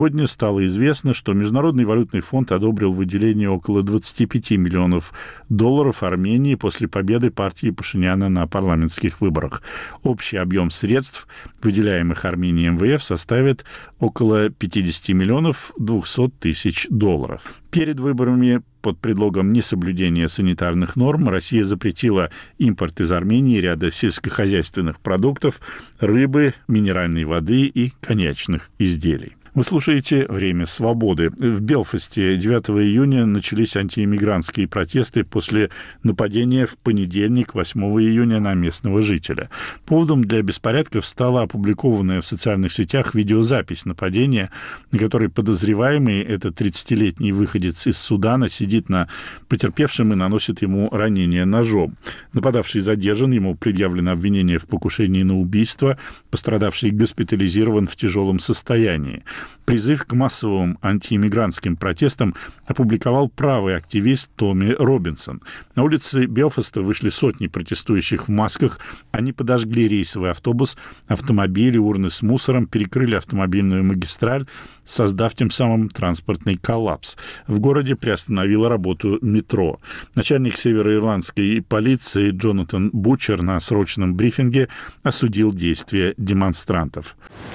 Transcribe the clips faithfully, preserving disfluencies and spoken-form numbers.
Сегодня стало известно, что Международный валютный фонд одобрил выделение около двадцати пяти миллионов долларов Армении после победы партии Пашиняна на парламентских выборах. Общий объем средств, выделяемых Армении эм вэ эф, составит около пятьдесят миллионов двести тысяч долларов. Перед выборами под предлогом несоблюдения санитарных норм Россия запретила импорт из Армении ряда сельскохозяйственных продуктов, рыбы, минеральной воды и коньячных изделий. Вы слушаете «Время свободы». В Белфасте девятого июня начались антииммигрантские протесты после нападения в понедельник, восьмого июня, на местного жителя. Поводом для беспорядков стала опубликованная в социальных сетях видеозапись нападения, на которой подозреваемый, этот тридцатилетний выходец из Судана, сидит на потерпевшем и наносит ему ранение ножом. Нападавший задержан, ему предъявлено обвинение в покушении на убийство, пострадавший госпитализирован в тяжелом состоянии. Призыв к массовым антииммигрантским протестам опубликовал правый активист Томми Робинсон. На улице Белфаста вышли сотни протестующих в масках. Они подожгли рейсовый автобус, автомобили, урны с мусором, перекрыли автомобильную магистраль, создав тем самым транспортный коллапс. В городе приостановила работу метро. Начальник североирландской полиции Джонатан Бутчер на срочном брифинге осудил действия демонстрантов.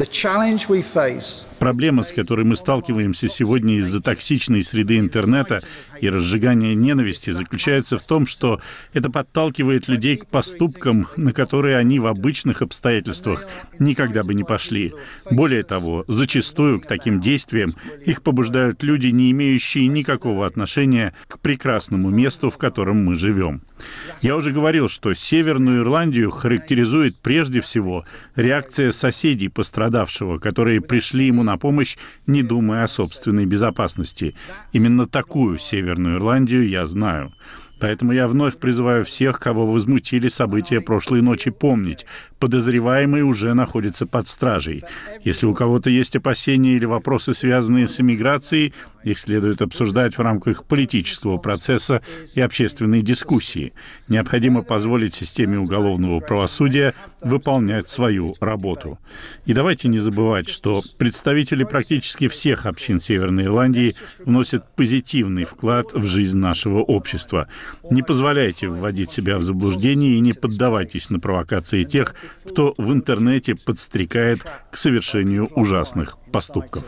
Проблема, с которой мы сталкиваемся сегодня из-за токсичной среды интернета и разжигания ненависти, заключается в том, что это подталкивает людей к поступкам, на которые они в обычных обстоятельствах никогда бы не пошли. Более того, зачастую к таким действиям их побуждают люди, не имеющие никакого отношения к прекрасному месту, в котором мы живем. Я уже говорил, что Северную Ирландию характеризует прежде всего реакция соседей пострадавшего, которые пришли ему на помощь, не думая о собственной безопасности. Именно такую Северную Ирландию я знаю. Поэтому я вновь призываю всех, кого возмутили события прошлой ночи, помнить: подозреваемый уже находится под стражей. Если у кого-то есть опасения или вопросы, связанные с иммиграцией, их следует обсуждать в рамках политического процесса и общественной дискуссии. Необходимо позволить системе уголовного правосудия выполнять свою работу. И давайте не забывать, что представители практически всех общин Северной Ирландии вносят позитивный вклад в жизнь нашего общества. Не позволяйте вводить себя в заблуждение и не поддавайтесь на провокации тех, кто в интернете подстрекает к совершению ужасных поступков.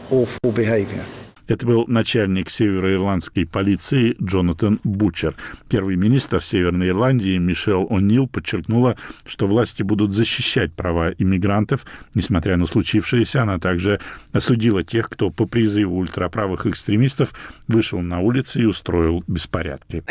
Это был начальник североирландской полиции Джонатан Бутчер. Первый министр Северной Ирландии Мишель О'Нил подчеркнула, что власти будут защищать права иммигрантов. Несмотря на случившееся, она также осудила тех, кто по призыву ультраправых экстремистов вышел на улицы и устроил беспорядки.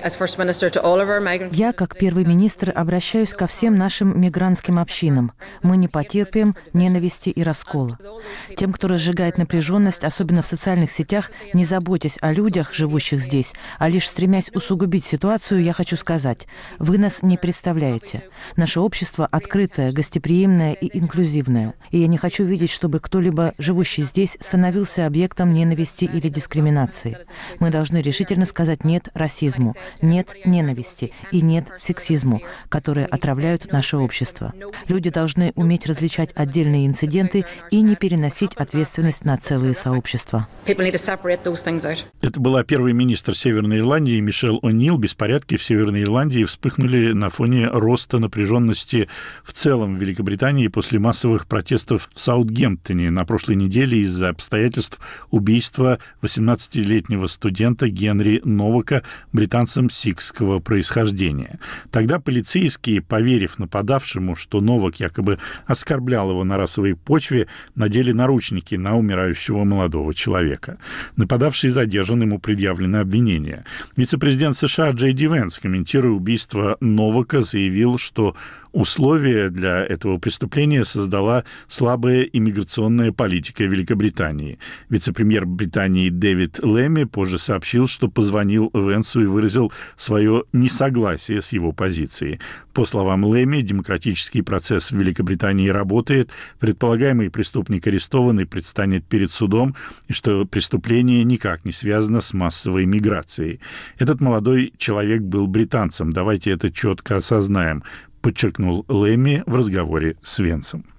Я, как первый министр, обращаюсь ко всем нашим мигрантским общинам. Мы не потерпим ненависти и раскола. Тем, кто разжигает напряженность, особенно в социальных сетях, не заботясь о людях, живущих здесь, а лишь стремясь усугубить ситуацию, я хочу сказать: вы нас не представляете. Наше общество открытое, гостеприимное и инклюзивное. И я не хочу видеть, чтобы кто-либо, живущий здесь, становился объектом ненависти или дискриминации. Мы должны решительно сказать «нет» расизму, «нет» ненависти и «нет» сексизму, которые отравляют наше общество. Люди должны уметь различать отдельные инциденты и не переносить ответственность на целые сообщества. Это была первый министр Северной Ирландии Мишель О'Нил. Беспорядки в Северной Ирландии вспыхнули на фоне роста напряженности в целом в Великобритании после массовых протестов в Саутгемптоне на прошлой неделе из-за обстоятельств убийства восемнадцатилетнего студента Генри Новака британцем сикхского происхождения. Тогда полицейские, поверив нападавшему, что Новак якобы оскорблял его на расовой почве, надели наручники на умирающего молодого человека. Нападавший задержан, ему предъявлено обвинение. Вице-президент США Джей Ди Венс, комментируя убийство Новака, заявил, что условия для этого преступления создала слабая иммиграционная политика Великобритании. Вице-премьер Британии Дэвид Лэмми позже сообщил, что позвонил Венсу и выразил свое несогласие с его позицией. По словам Лэмми, демократический процесс в Великобритании работает, предполагаемый преступник арестован и предстанет перед судом, и что преступление никак не связано с массовой миграцией. Этот молодой человек был британцем, давайте это четко осознаем, подчеркнул Лэмми в разговоре с Венсом.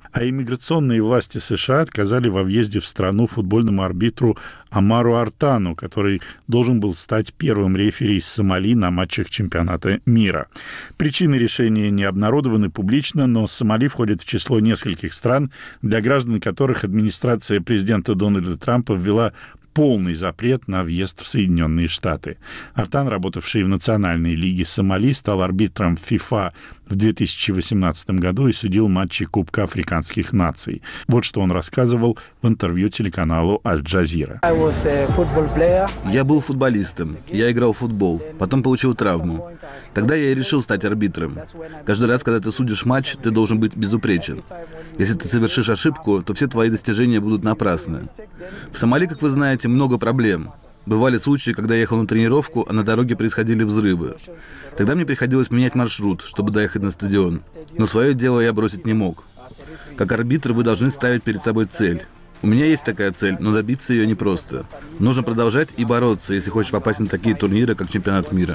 А иммиграционные власти США отказали во въезде в страну футбольному арбитру Омару Артану, который должен был стать первым рефери из Сомали на матчах чемпионата мира. Причины решения не обнародованы публично, но Сомали входит в число нескольких стран, для граждан которых администрация президента Дональда Трампа ввела полный запрет на въезд в Соединенные Штаты. Артан, работавший в Национальной лиге Сомали, стал арбитром ФИФА в две тысячи восемнадцатом году и судил матчи Кубка африканских наций. Вот что он рассказывал в интервью телеканалу Аль-Джазира. Я был футболистом, я играл в футбол, потом получил травму. Тогда я и решил стать арбитром. Каждый раз, когда ты судишь матч, ты должен быть безупречен. Если ты совершишь ошибку, то все твои достижения будут напрасны. В Сомали, как вы знаете, много проблем. Бывали случаи, когда я ехал на тренировку, а на дороге происходили взрывы. Тогда мне приходилось менять маршрут, чтобы доехать на стадион. Но свое дело я бросить не мог. Как арбитр вы должны ставить перед собой цель. У меня есть такая цель, но добиться ее непросто. Нужно продолжать и бороться, если хочешь попасть на такие турниры, как чемпионат мира.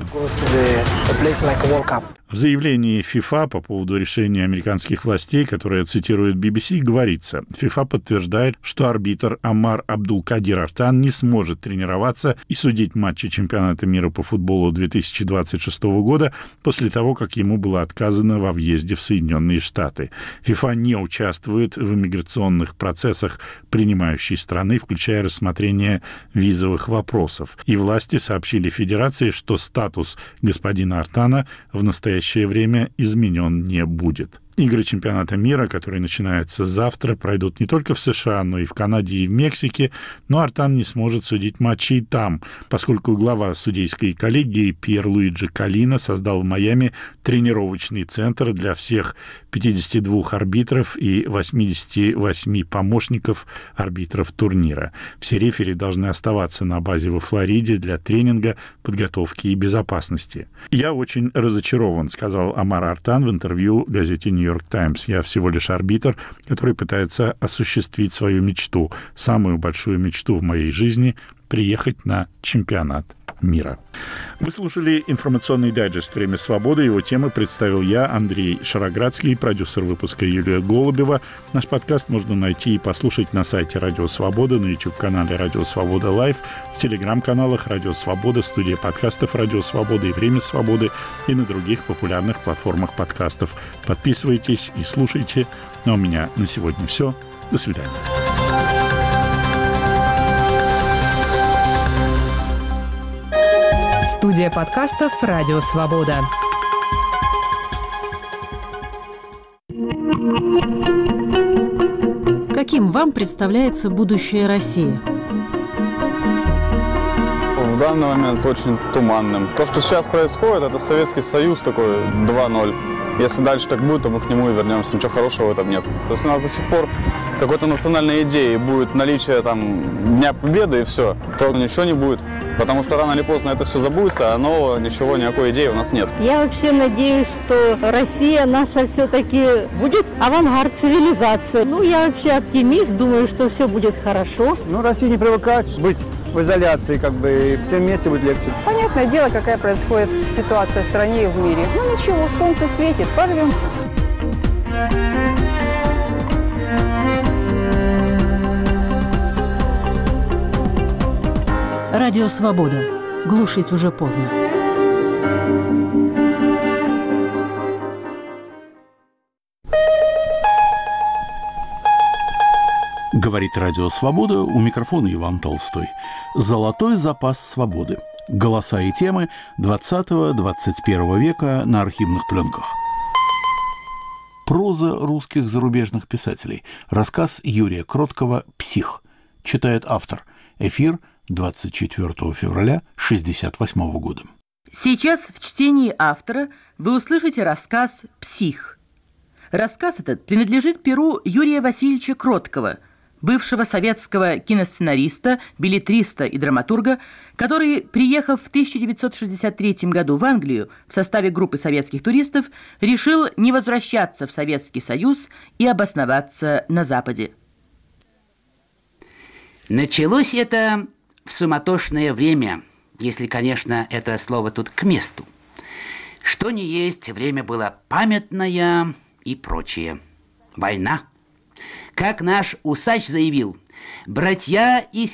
В заявлении ФИФА по поводу решения американских властей, которое цитирует би би си, говорится: ФИФА подтверждает, что арбитр Омар Абдул-Кадир Артан не сможет тренироваться и судить матчи чемпионата мира по футболу две тысячи двадцать шестого года после того, как ему было отказано во въезде в Соединенные Штаты. ФИФА не участвует в иммиграционных процессах принимающей страны, включая рассмотрение визовых вопросов. И власти сообщили Федерации, что статус господина Артана в настоящее время изменен не будет. Игры чемпионата мира, которые начинаются завтра, пройдут не только в США, но и в Канаде и в Мексике, но Артан не сможет судить матчи и там, поскольку глава судейской коллегии Пьер Луиджи Калина создал в Майами тренировочный центр для всех пятидесяти двух арбитров и восьмидесяти восьми помощников арбитров турнира. Все рефери должны оставаться на базе во Флориде для тренинга, подготовки и безопасности. «Я очень разочарован», — сказал Омар Артан в интервью газете «Нью-Йорк Таймс». «Я всего лишь арбитр, который пытается осуществить свою мечту, самую большую мечту в моей жизни — приехать на чемпионат мира». Вы слушали информационный дайджест «Время свободы». Его темы представил я, Андрей Шароградский, продюсер выпуска Юлия Голубева. Наш подкаст можно найти и послушать на сайте Радио Свобода, на YouTube-канале Радио Свобода Лайв, в телеграм-каналах Радио Свобода, студия подкастов Радио Свобода и Время свободы и на других популярных платформах подкастов. Подписывайтесь и слушайте. А у меня на сегодня все. До свидания. Студия подкастов «Радио Свобода». Каким вам представляется будущее России? В данный момент очень туманным. То, что сейчас происходит, это Советский Союз такой два ноль. Если дальше так будет, то мы к нему и вернемся. Ничего хорошего в этом нет. Если у нас до сих пор какой-то национальной идеи будет наличие там Дня Победы и все, то ничего не будет. Потому что рано или поздно это все забудется, а нового ничего, никакой идеи у нас нет. Я вообще надеюсь, что Россия наша все-таки будет авангард цивилизации. Ну, я вообще оптимист, думаю, что все будет хорошо. Ну, России не привыкать быть в изоляции, как бы, и всем вместе будет легче. Понятное дело, какая происходит ситуация в стране и в мире. Ну, ничего, солнце светит, прорвемся. Радио Свобода. Глушить уже поздно. Говорит Радио Свобода, у микрофона Иван Толстой. Золотой запас свободы. Голоса и темы двадцатого-двадцать первого века на архивных пленках. Проза русских зарубежных писателей. Рассказ Юрия Кроткого «Псих». Читает автор. Эфир двадцать четвёртого февраля шестьдесят восьмого года. Сейчас в чтении автора вы услышите рассказ «Псих». Рассказ этот принадлежит перу Юрия Васильевича Кроткого, бывшего советского киносценариста, беллетриста и драматурга, который, приехав в тысяча девятьсот шестьдесят третьем году в Англию в составе группы советских туристов, решил не возвращаться в Советский Союз и обосноваться на Западе. Началось это в суматошное время, если, конечно, это слово тут к месту. Что ни есть, время было памятное и прочее. Война, Как наш усач заявил, братья и